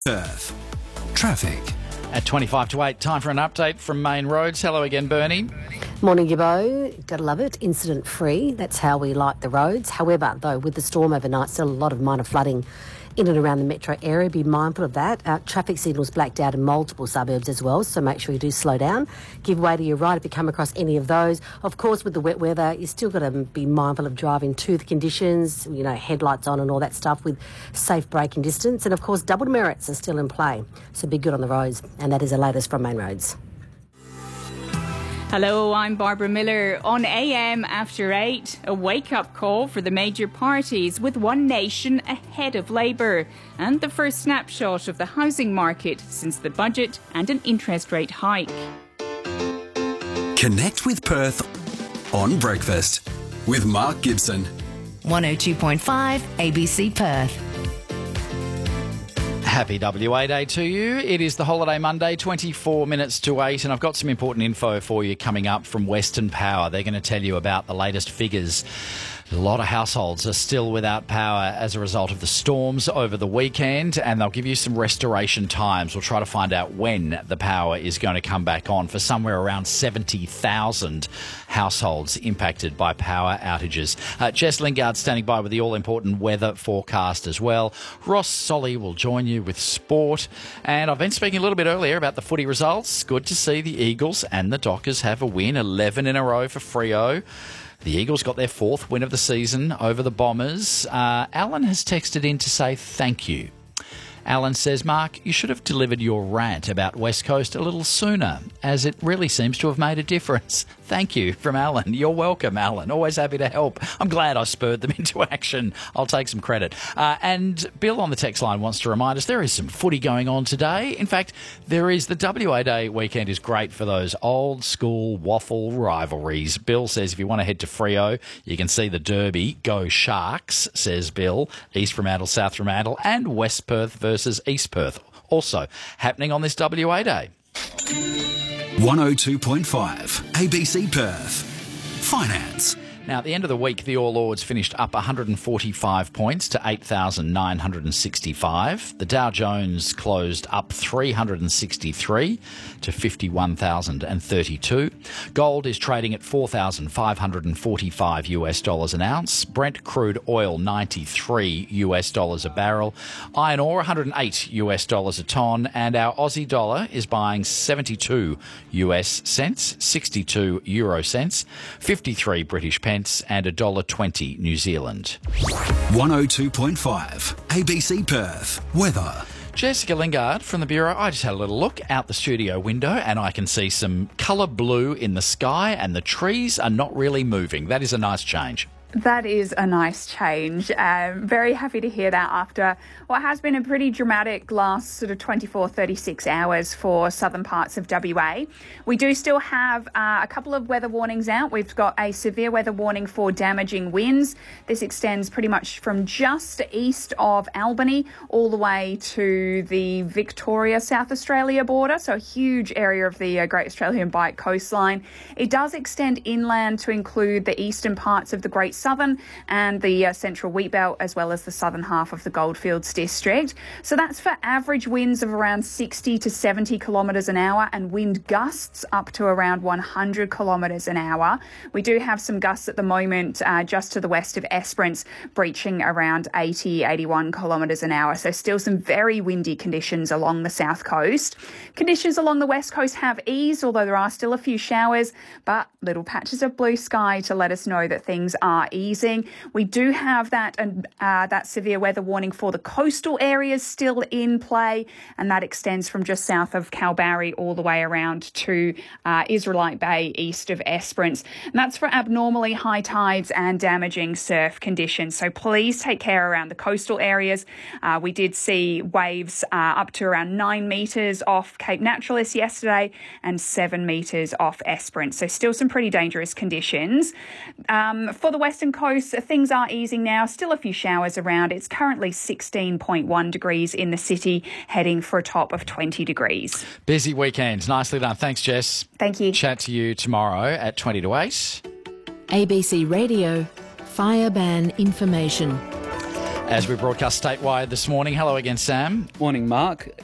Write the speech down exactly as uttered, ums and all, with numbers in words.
Perth. Traffic. At twenty-five to eight, time for an update from Main Roads. Hello again, Bernie. Morning, Gibbo. Gotta love it. Incident free. That's how we like the roads. However, though, with the storm overnight, still a lot of minor flooding in and around the metro area. Be mindful of that. Uh, traffic signals blacked out in multiple suburbs as well, so make sure you do slow down. Give way to your right if you come across any of those. Of course, with the wet weather, you still got to be mindful of driving to the conditions, you know, headlights on and all that stuff with safe braking distance. And of course, double demerits are still in play, so be good on the roads. And that is the latest from Main Roads. Hello, I'm Barbara Miller. On A M After eight, a wake-up call for the major parties with One Nation ahead of Labour and the first snapshot of the housing market since the budget and an interest rate hike. Connect with Perth on Breakfast with Mark Gibson. one oh two point five A B C Perth. Happy W A Day to you. It is the holiday Monday, twenty-four minutes to eight, and I've got some important info for you coming up from Western Power. They're going to tell you about the latest figures. A lot of households are still without power as a result of the storms over the weekend, and they'll give you some restoration times. We'll try to find out when the power is going to come back on for somewhere around seventy thousand households impacted by power outages. Uh, Jess Lingard standing by with the all-important weather forecast as well. Ross Solly will join you with sport, and I've been speaking a little bit earlier about the footy results. Good to see the Eagles and the Dockers have a win, eleven in a row for Freo. The Eagles got their fourth win of the season over the Bombers. Uh, Alan has texted in to say thank you. Alan says, Mark, you should have delivered your rant about West Coast a little sooner, as it really seems to have made a difference. Thank you from Alan. You're welcome, Alan. Always happy to help. I'm glad I spurred them into action. I'll take some credit. Uh, and Bill on the text line wants to remind us there is some footy going on today. In fact, there is the W A Day weekend is great for those old school waffle rivalries. Bill says if you want to head to Freo, you can see the Derby. Go Sharks, says Bill. East Fremantle, South Fremantle, and West Perth versus East Perth. Also happening on this W A Day. one oh two point five A B C Perth. Finance. Now, at the end of the week, the All Ords finished up one hundred forty-five points to eight thousand nine hundred sixty-five. The Dow Jones closed up three hundred sixty-three to fifty-one thousand thirty-two. Gold is trading at four thousand five hundred forty-five US dollars an ounce. Brent crude oil ninety-three US dollars a barrel. Iron ore one hundred eight US dollars a tonne, and our Aussie dollar is buying seventy-two US cents, sixty-two euro cents, fifty-three British pence, and one dollar twenty New Zealand. one oh two point five A B C Perth. Weather. Jessica Lingard from the Bureau. I just had a little look out the studio window and I can see some colour blue in the sky and the trees are not really moving. That is a nice change. That is a nice change. Um, very happy to hear that after what has been a pretty dramatic last sort of twenty-four, thirty-six hours for southern parts of W A. We do still have uh, a couple of weather warnings out. We've got a severe weather warning for damaging winds. This extends pretty much from just east of Albany all the way to the Victoria, South Australia border, so a huge area of the uh, Great Australian Bight coastline. It does extend inland to include the eastern parts of the Great Southern and the uh, Central Wheat Belt, as well as the southern half of the Goldfields district. So that's for average winds of around sixty to seventy kilometres an hour and wind gusts up to around one hundred kilometres an hour. We do have some gusts at the moment uh, just to the west of Esperance, breaching around eighty, eighty-one kilometres an hour. So still some very windy conditions along the south coast. Conditions along the west coast have eased, although there are still a few showers, but little patches of blue sky to let us know that things are easing. We do have that and uh, that severe weather warning for the coastal areas still in play, and that extends from just south of Kalbarri all the way around to uh, Israelite Bay east of Esperance. And that's for abnormally high tides and damaging surf conditions. So please take care around the coastal areas. Uh, we did see waves uh, up to around nine metres off Cape Naturalist yesterday and seven metres off Esperance. So still some pretty dangerous conditions. Um, for the western coast, things are easing now. Still a few showers around. It's currently sixteen point one degrees in the city, heading for a top of twenty degrees. Busy weekend. Nicely done. Thanks, Jess. Thank you. Chat to you tomorrow at twenty to eight. A B C Radio, fire ban information. As we broadcast statewide this morning. Hello again, Sam. Morning, Mark.